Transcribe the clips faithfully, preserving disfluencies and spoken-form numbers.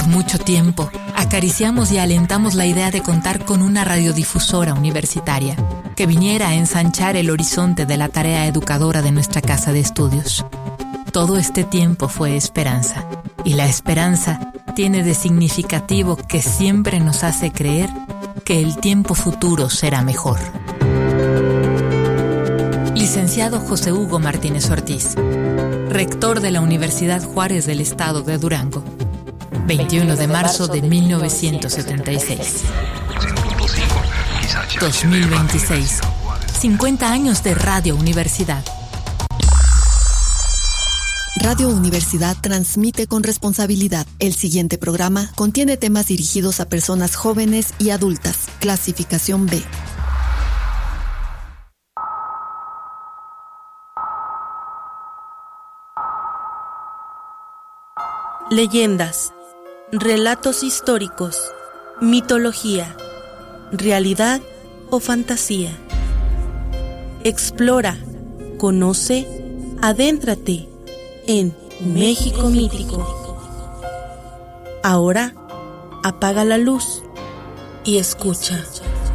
Por mucho tiempo, acariciamos y alentamos la idea de contar con una radiodifusora universitaria que viniera a ensanchar el horizonte de la tarea educadora de nuestra casa de estudios. Todo este tiempo fue esperanza, y la esperanza tiene de significativo que siempre nos hace creer que el tiempo futuro será mejor. Licenciado José Hugo Martínez Ortiz, rector de la Universidad Juárez del Estado de Durango, veintiuno de marzo de mil novecientos setenta y seis. dos mil veintiséis. cincuenta años de Radio Universidad. Radio Universidad transmite con responsabilidad. El siguiente programa contiene temas dirigidos a personas jóvenes y adultas. Clasificación B. Leyendas, relatos históricos, mitología, realidad o fantasía. Explora, conoce, adéntrate en México Mítico. Ahora, apaga la luz y escucha.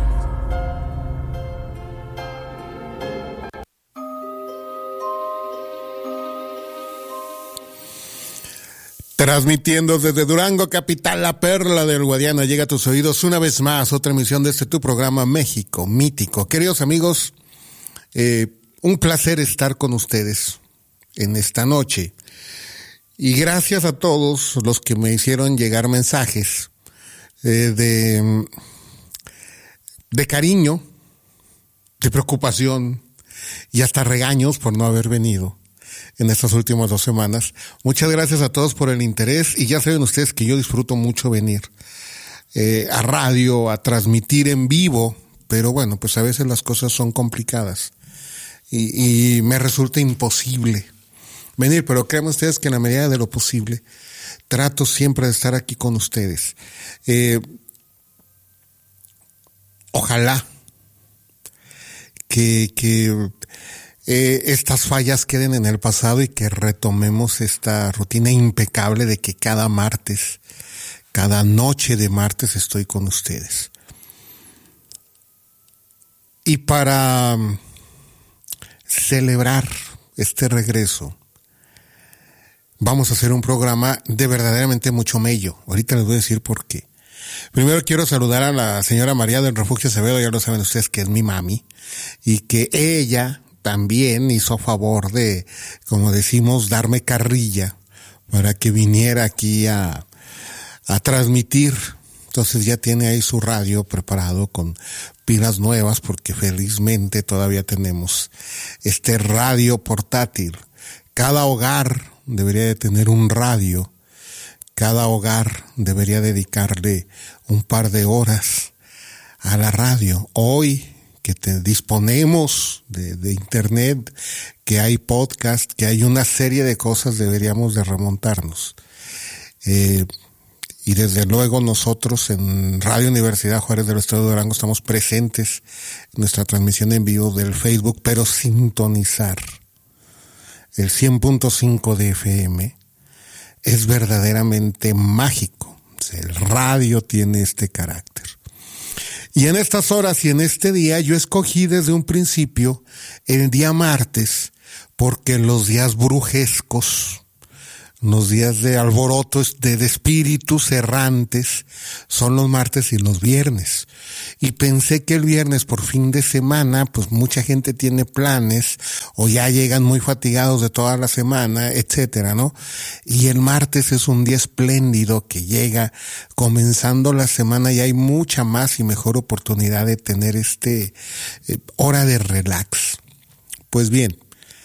Transmitiendo desde Durango, capital, la perla del Guadiana, llega a tus oídos una vez más otra emisión de este tu programa México Mítico. Queridos amigos, eh, un placer estar con ustedes en esta noche. Y gracias a todos los que me hicieron llegar mensajes eh, de, de cariño, de preocupación y hasta regaños por no haber venido en estas últimas dos semanas. Muchas gracias a todos por el interés, y ya saben ustedes que yo disfruto mucho venir eh, a radio, a transmitir en vivo, pero bueno, pues a veces las cosas son complicadas y, y me resulta imposible venir, pero créanme ustedes que en la medida de lo posible trato siempre de estar aquí con ustedes. Eh, ojalá que, que Eh, estas fallas queden en el pasado y que retomemos esta rutina impecable de que cada martes, cada noche de martes estoy con ustedes. Y para celebrar este regreso, vamos a hacer un programa de verdaderamente mucho mello. Ahorita les voy a decir por qué. Primero quiero saludar a la señora María del Refugio Acevedo, ya lo saben ustedes que es mi mami, y que ella también hizo favor de, como decimos, darme carrilla para que viniera aquí a, a transmitir. Entonces ya tiene ahí su radio preparado con pilas nuevas, porque felizmente todavía tenemos este radio portátil. Cada hogar debería de tener un radio. Cada hogar debería dedicarle un par de horas a la radio. Hoy que te disponemos de, de internet, que hay podcast, que hay una serie de cosas, deberíamos de remontarnos. Eh, y desde luego nosotros en Radio Universidad Juárez del Estado de Durango estamos presentes en nuestra transmisión en vivo del Facebook, pero sintonizar el cien punto cinco de F M es verdaderamente mágico. O sea, el radio tiene este carácter. Y en estas horas y en este día yo escogí desde un principio el día martes, porque los días brujescos, los días de alborotos, de, de espíritus errantes, son los martes y los viernes. Y pensé que el viernes por fin de semana, pues mucha gente tiene planes, o ya llegan muy fatigados de toda la semana, etcétera, ¿no? Y el martes es un día espléndido que llega comenzando la semana y hay mucha más y mejor oportunidad de tener este eh, hora de relax. Pues bien,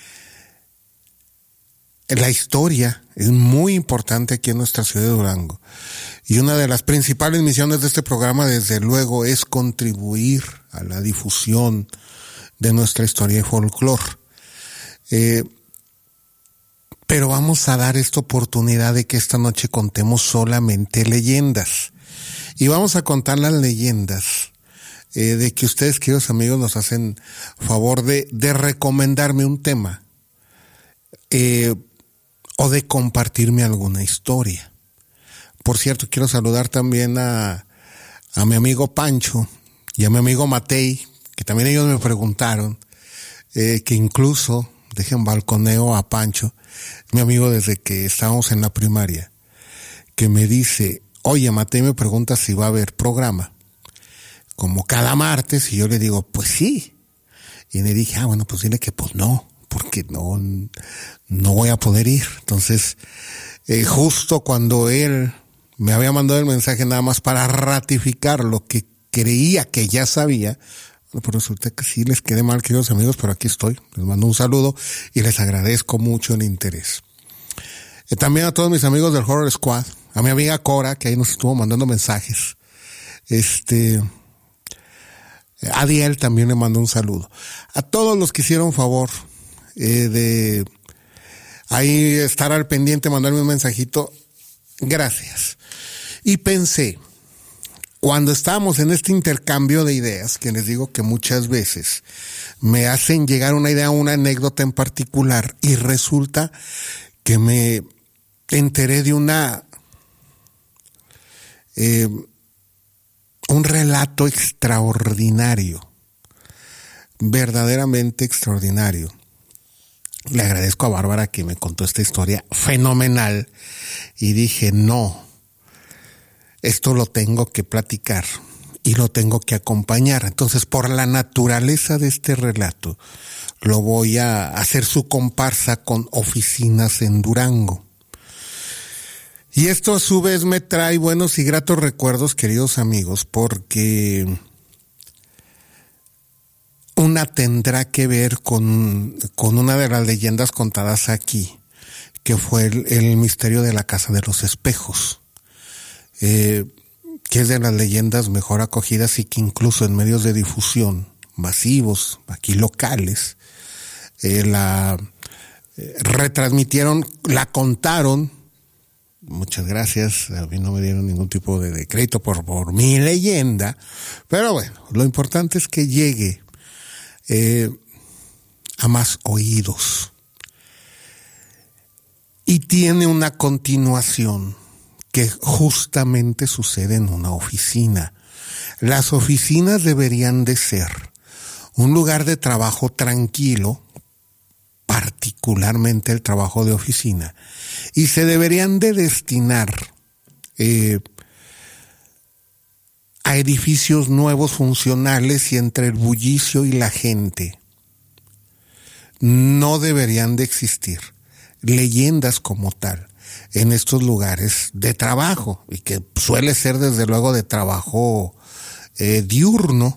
la historia es muy importante aquí en nuestra ciudad de Durango. Y una de las principales misiones de este programa, desde luego, es contribuir a la difusión de nuestra historia y folclore. Eh, pero vamos a dar esta oportunidad de que esta noche contemos solamente leyendas. Y vamos a contar las leyendas eh, de que ustedes, queridos amigos, nos hacen favor de, de recomendarme un tema. Eh, o de compartirme alguna historia. Por cierto, quiero saludar también a, a mi amigo Pancho y a mi amigo Matei, que también ellos me preguntaron, eh, que incluso, dejen balconeo a Pancho, mi amigo desde que estábamos en la primaria, que me dice, oye, Matei me pregunta si va a haber programa, como cada martes, y yo le digo, pues sí. Y le dije, ah, bueno, pues dile que pues no, porque no, no voy a poder ir. Entonces, eh, justo cuando él me había mandado el mensaje nada más para ratificar lo que creía que ya sabía, bueno, pues resulta que sí les quedé mal, queridos amigos, pero aquí estoy. Les mando un saludo y les agradezco mucho el interés. Eh, también a todos mis amigos del Horror Squad, a mi amiga Cora, que ahí nos estuvo mandando mensajes. Este, a Adiel también le mando un saludo. A todos los que hicieron favor eh, de ahí estar al pendiente, mandarme un mensajito, gracias. Y pensé, cuando estábamos en este intercambio de ideas, que les digo que muchas veces me hacen llegar una idea, una anécdota en particular, y resulta que me enteré de una, eh, un relato extraordinario, verdaderamente extraordinario. Le agradezco a Bárbara que me contó esta historia fenomenal y dije, no, esto lo tengo que platicar y lo tengo que acompañar. Entonces, por la naturaleza de este relato, lo voy a hacer su comparsa con oficinas en Durango. Y esto a su vez me trae buenos y gratos recuerdos, queridos amigos, porque una tendrá que ver con, con una de las leyendas contadas aquí, que fue el, el misterio de la Casa de los Espejos. Eh, que es de las leyendas mejor acogidas y que incluso en medios de difusión masivos, aquí locales, eh, la eh, retransmitieron, la contaron. Muchas gracias, a mí no me dieron ningún tipo de, de crédito por, por mi leyenda, pero bueno, lo importante es que llegue eh, a más oídos. Y tiene una continuación que justamente sucede en una oficina. Las oficinas deberían de ser un lugar de trabajo tranquilo, particularmente el trabajo de oficina, y se deberían de destinar eh, a edificios nuevos, funcionales, y entre el bullicio y la gente no deberían de existir leyendas como tal en estos lugares de trabajo, y que suele ser desde luego de trabajo eh, diurno.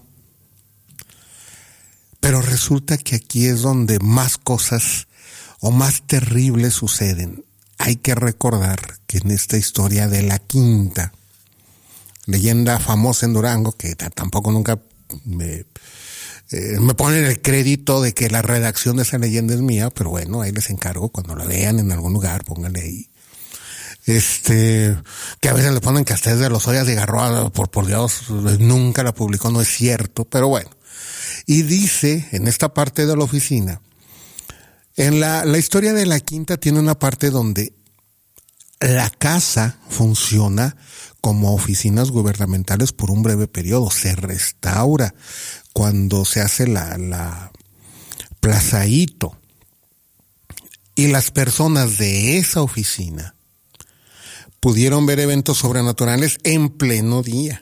Pero resulta que aquí es donde más cosas o más terribles suceden. Hay que recordar que en esta historia de la Quinta, leyenda famosa en Durango, que t- tampoco nunca me, eh, me ponen el crédito de que la redacción de esa leyenda es mía, pero bueno, ahí les encargo, cuando la vean en algún lugar, pónganle ahí. Este, que a veces le ponen que hasta es de los Ollas de Garroa, por, por Dios, nunca la publicó, no es cierto, pero bueno. Y dice, en esta parte de la oficina, en la, la historia de la Quinta tiene una parte donde la casa funciona como oficinas gubernamentales por un breve periodo, se restaura cuando se hace la, la Plaza Hito. Y las personas de esa oficina pudieron ver eventos sobrenaturales en pleno día.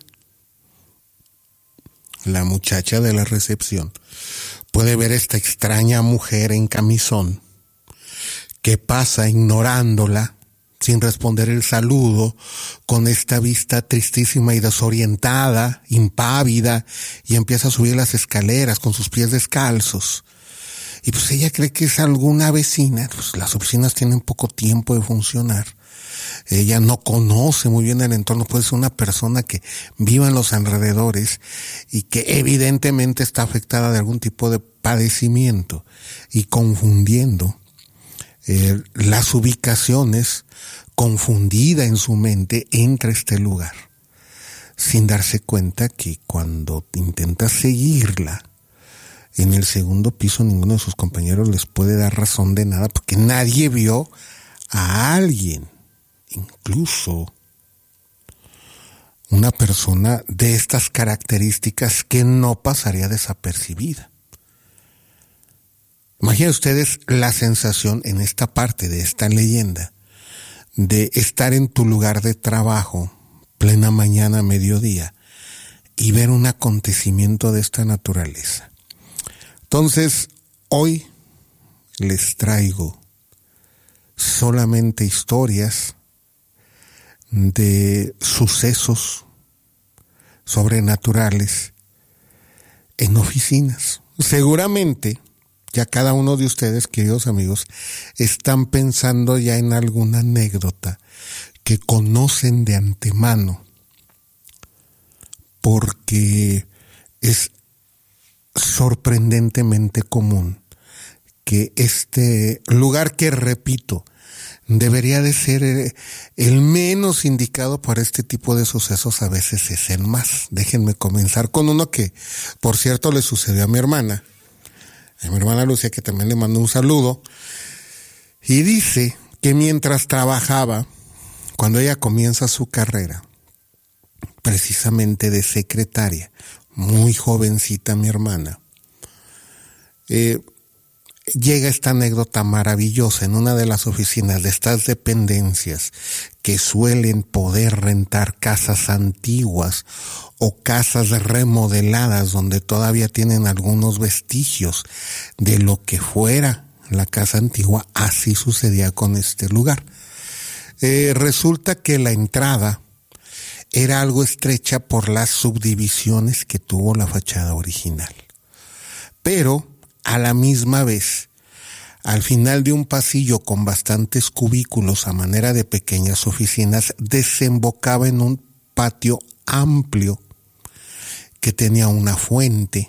La muchacha de la recepción puede ver esta extraña mujer en camisón que pasa ignorándola, sin responder el saludo, con esta vista tristísima y desorientada, impávida, y empieza a subir las escaleras con sus pies descalzos. Y pues ella cree que es alguna vecina. Pues las oficinas tienen poco tiempo de funcionar. Ella no conoce muy bien el entorno, puede ser una persona que viva en los alrededores y que evidentemente está afectada de algún tipo de padecimiento, y confundiendo eh, las ubicaciones, confundida en su mente, entra a este lugar, sin darse cuenta que cuando intenta seguirla, en el segundo piso ninguno de sus compañeros les puede dar razón de nada, porque nadie vio a alguien. Incluso una persona de estas características que no pasaría desapercibida. Imaginen ustedes la sensación en esta parte de esta leyenda de estar en tu lugar de trabajo, plena mañana, mediodía, y ver un acontecimiento de esta naturaleza. Entonces, hoy les traigo solamente historias de sucesos sobrenaturales en oficinas. Seguramente ya cada uno de ustedes, queridos amigos, están pensando ya en alguna anécdota que conocen de antemano, porque es sorprendentemente común que este lugar, que repito, debería de ser el menos indicado para este tipo de sucesos, a veces es el más. Déjenme comenzar con uno que, por cierto, le sucedió a mi hermana, a mi hermana Lucia, que también le mando un saludo, y dice que mientras trabajaba, cuando ella comienza su carrera, precisamente de secretaria, muy jovencita mi hermana, eh, llega esta anécdota maravillosa en una de las oficinas de estas dependencias que suelen poder rentar casas antiguas o casas remodeladas donde todavía tienen algunos vestigios de lo que fuera la casa antigua. Así sucedía con este lugar. Eh, resulta que la entrada era algo estrecha por las subdivisiones que tuvo la fachada original, pero a la misma vez, al final de un pasillo con bastantes cubículos a manera de pequeñas oficinas, desembocaba en un patio amplio que tenía una fuente,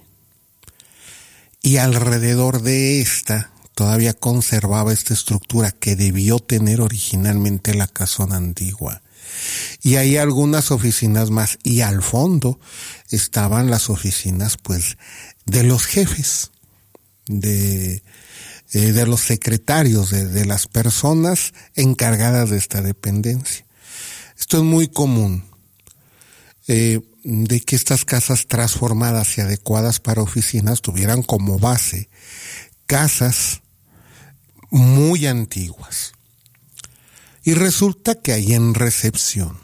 y alrededor de esta todavía conservaba esta estructura que debió tener originalmente la casona antigua. Y hay algunas oficinas más, y al fondo estaban las oficinas, pues, de los jefes, de, eh, de los secretarios, de, de las personas encargadas de esta dependencia. Esto es muy común, eh, de que estas casas transformadas y adecuadas para oficinas tuvieran como base casas muy antiguas. Y resulta que ahí en recepción,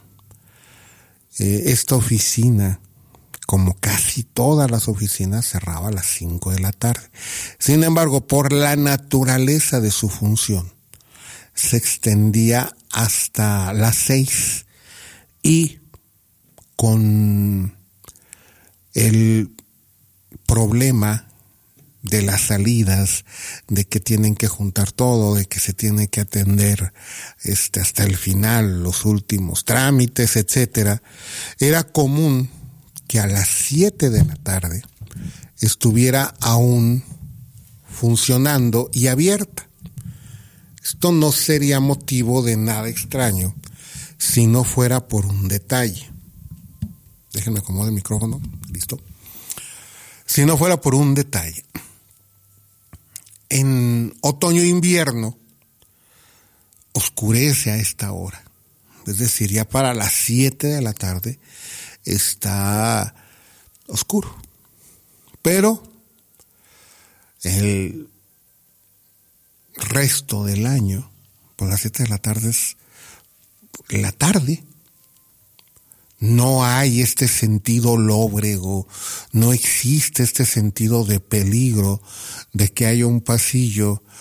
eh, esta oficina, como casi todas las oficinas, cerraba a las cinco de la tarde. Sin embargo, por la naturaleza de su función, se extendía hasta las seis, y con el problema de las salidas, de que tienen que juntar todo, de que se tiene que atender este hasta el final, los últimos trámites, etcétera, era común que a las siete de la tarde estuviera aún funcionando y abierta. Esto no sería motivo de nada extraño si no fuera por un detalle. Déjenme acomodar el micrófono, listo. Si no fuera por un detalle. En otoño e invierno oscurece a esta hora. Es decir, ya para las siete de la tarde está oscuro. Pero el resto del año, por las siete de la tarde es la tarde. No hay este sentido lóbrego, no existe este sentido de peligro, de que haya un pasillo